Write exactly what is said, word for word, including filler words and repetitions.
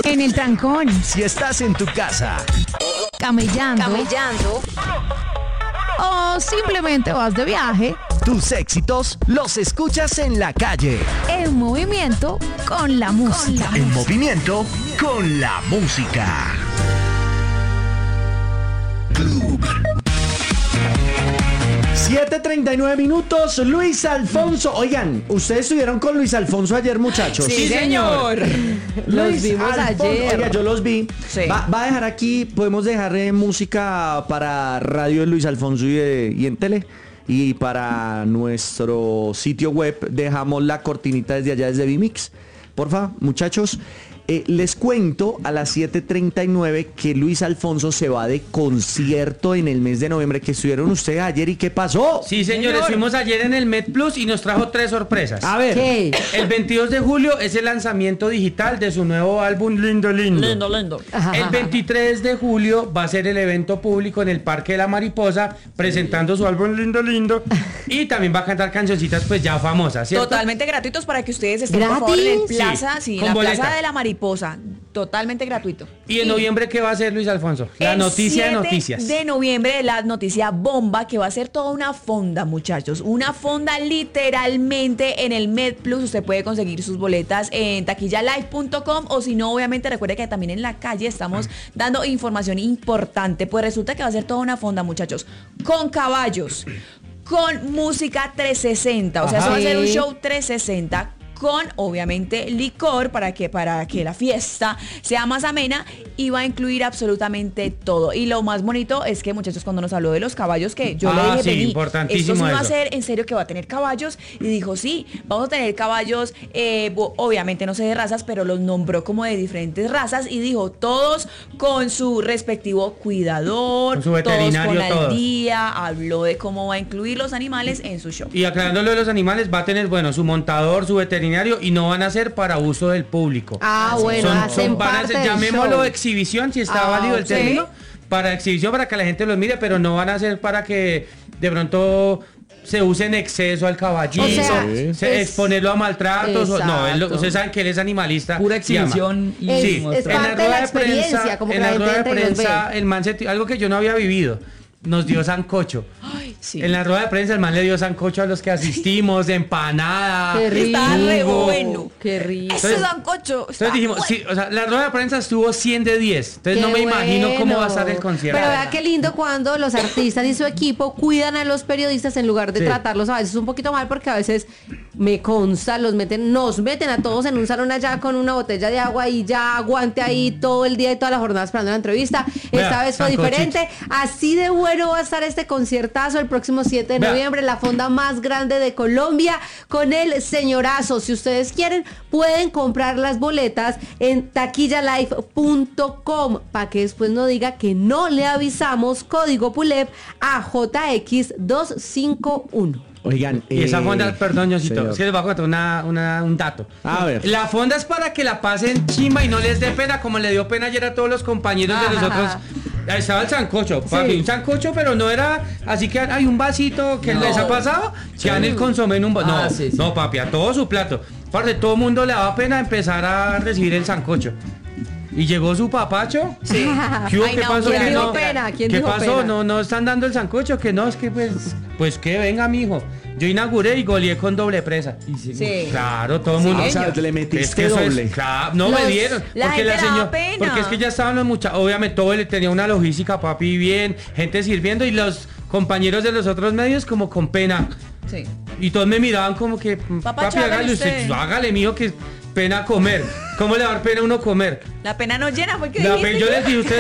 En el trancón. Si estás en tu casa. Camellando. Camellando. O simplemente vas de viaje. Tus éxitos los escuchas en la calle. En movimiento con la música. En movimiento con la música. Club. siete treinta y nueve minutos, Luis Alfonso. Oigan, ¿ustedes estuvieron con Luis Alfonso ayer, muchachos? Sí, señor. Los Luis vimos Alfonso, ayer. Oiga, yo los vi. Sí. Va, va a dejar aquí, podemos dejar eh, música para radio de Luis Alfonso y, de- y en tele. Y para nuestro sitio web dejamos la cortinita desde allá, desde Vimix. Porfa, muchachos. Eh, les cuento a las siete treinta y nueve que Luis Alfonso se va de concierto en el mes de noviembre. Que estuvieron ustedes ayer y ¿qué pasó? Sí, señores, fuimos ayer en el Met Plus y nos trajo tres sorpresas. A ver. ¿Qué? El veintidós de julio es el lanzamiento digital de su nuevo álbum Lindo Lindo. Lindo, lindo. El veintitrés de julio va a ser el evento público en el Parque de la Mariposa presentando su álbum Lindo Lindo y también va a cantar cancioncitas pues ya famosas, ¿cierto? Totalmente gratuitos para que ustedes estén ¿Gratis? por favor en el Sí, plaza, sí, en con la boleta. plaza de la Mariposa. Totalmente gratuito. Y en noviembre, ¿qué va a hacer Luis Alfonso? La El noticia de siete noticias. de noviembre, la noticia bomba, que va a ser toda una fonda, muchachos. Una fonda literalmente en el Med Plus. Usted puede conseguir sus boletas en taquilla live punto com o si no, obviamente recuerde que también en la calle estamos dando información importante. Pues resulta que va a ser toda una fonda, muchachos, con caballos, con música trescientos sesenta. O sea, Ajá. eso va a ser un Sí. show trescientos sesenta. Con obviamente licor para que para que la fiesta sea más amena y va a incluir absolutamente todo. Y lo más bonito es que, muchachos, cuando nos habló de los caballos, que yo Ah, le dije, sí, vení, importantísimo esto sí va a eso. ser en serio que va a tener caballos, y dijo sí, vamos a tener caballos, eh, bo- obviamente no sé de razas, pero los nombró como de diferentes razas y dijo todos con su respectivo cuidador, Con su todos veterinario, con todos. al día, habló de cómo va a incluir los animales en su show. Y aclarando lo de los animales, va a tener, bueno, su montador, su veterinario y no van a ser para uso del público. Ah, bueno, Son- hacen son- van a parte ser- del llamémoslo show. exhibición, si está Ah, válido el ok. término, para exhibición, para que la gente los mire, pero no van a ser para que de pronto se use en exceso al caballito, O sea, se- es- exponerlo a maltratos. o- no, él lo- Exacto. ustedes saben que él es animalista. Pura y ama. exhibición y Es- Sí, es mostrar. en la parte de rueda la de experiencia, prensa, como que en la la gente rueda de entra y los prensa, ve. el man se- algo que yo no había vivido, nos dio sancocho. Ay, sí. En la rueda de prensa el man le dio sancocho a los que asistimos, empanada. Qué rico. Está re jugo. bueno. Qué rico. Ese Entonces- sancocho está Entonces dijimos, bueno. sí, o sea, la rueda de prensa estuvo cien de diez. Entonces no Qué me imagino cómo va a bueno. estar el concierto. Pero vea qué lindo cuando los artistas y su equipo cuidan a los periodistas en lugar de Sí. tratarlos a veces un poquito mal, porque a veces me consta, los meten, nos meten a todos en un salón allá con una botella de agua y ya aguante ahí todo el día y toda la jornada esperando la entrevista. Vea, Esta vez fue sancochito. diferente. Así de bueno va a estar este conciertazo el próximo siete de Vea. noviembre, la fonda más grande de Colombia, con el señorazo. Si ustedes quieren, pueden comprar las boletas en taquilla live punto com para que después no diga que no le avisamos. Código PULEP a J X doscientos cincuenta y uno. Oigan, Y esa eh, fonda, perdón, Ñosito, señor. es que les voy a contar una, una- un dato. A ver. La fonda es para que la pasen chimba y no les dé pena, como le dio pena ayer a todos los compañeros de Ajá. nosotros. Ahí estaba el sancocho, papi, Sí. un sancocho, pero no era así que hay un vasito que No. les ha pasado, que dan el consomé en un vaso. Ah, no, sí, sí. no, papi, a todo su plato. Parce, todo el mundo le daba pena empezar a recibir el sancocho. Y llegó su papacho. Sí. ¿Qué hubo? Ay, ¿Qué no, pasó? ¿quién ¿Qué dijo no? pena? ¿Quién ¿Qué dijo pasó? pena? No, no están dando el sancocho, que no, es que pues, pues que venga, mijo. Yo inauguré y goleé con doble presa. Sí. Claro, todo el mundo. Ah, o sea, le Es metiste que eso es- doble. claro, no Los- me dieron. la porque gente la le daba señora. pena. Porque es que ya estaban los muchachos. Obviamente todo le tenía una logística, papi, bien, gente sirviendo y los compañeros de los otros medios como con pena. Sí. Y todos me miraban como que, Papacho, papi, hágale hágale usted. usted. Hágale, mijo, que pena comer. ¿Cómo le va a dar pena a uno comer? La pena no llena, porque La pe- yo les dije, ustedes